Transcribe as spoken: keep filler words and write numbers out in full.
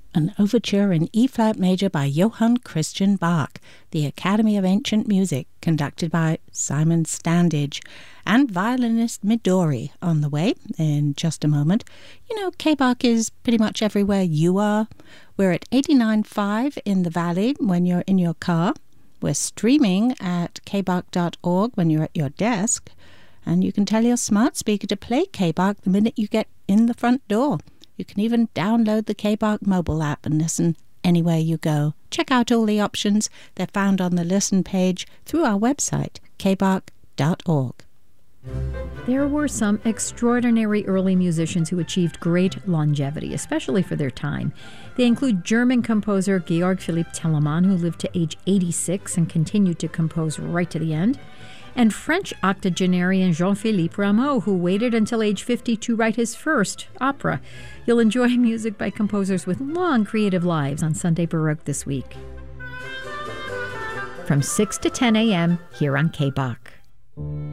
an overture in E-flat major by Johann Christian Bach, the Academy of Ancient Music, conducted by Simon Standage, and violinist Midori on the way in just a moment. You know, K-Bach is pretty much everywhere you are. We're at eighty-nine point five in the Valley when you're in your car. We're streaming at k bach dot org when you're at your desk. And you can tell your smart speaker to play K-Bach the minute you get in the front door. You can even download the K-Bach mobile app and listen anywhere you go. Check out all the options. They're found on the listen page through our website, k bach dot org. There were some extraordinary early musicians who achieved great longevity, especially for their time. They include German composer Georg Philipp Telemann, who lived to age eighty-six and continued to compose right to the end, and French octogenarian Jean-Philippe Rameau, who waited until age fifty to write his first opera. You'll enjoy music by composers with long creative lives on Sunday Baroque this week. From six to ten a.m. here on K-Bach.